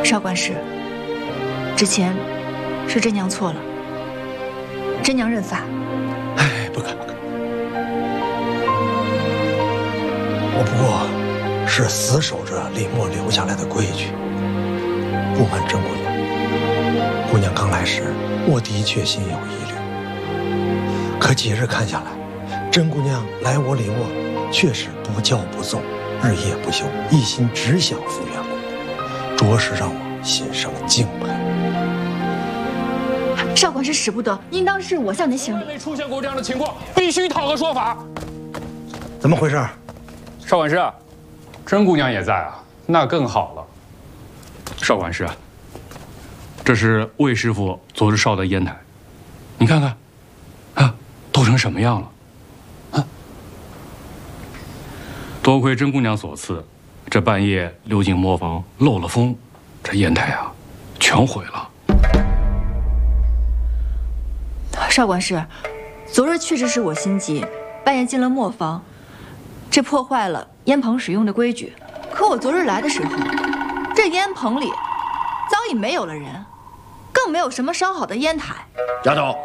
少管事，之前是真娘错了，真娘认罚。 哎，不敢不敢，我不过是死守着李默留下来的规矩。不瞒甄姑娘，姑娘刚来时，我的确心有疑虑。可几日看下来，甄姑娘来我李默，确实不教不纵，日夜不休，一心只想复原故，着实让我心生敬佩。 少管事使不得，应当是我向您行礼。 没出现过这样的情况，必须讨个说法。 怎么回事？ 少管事，甄姑娘也在啊，那更好了。少管事，这是魏师傅昨日烧的烟台，你看看，啊，都成什么样了？啊，多亏甄姑娘所赐，这半夜溜进磨坊漏了风，这烟台啊，全毁了。 少管事，昨日确实是我心急，半夜进了磨坊，这破坏了烟棚使用的规矩。可我昨日来的时候，这烟棚里早已没有了人，更没有什么烧好的烟台。 丫头，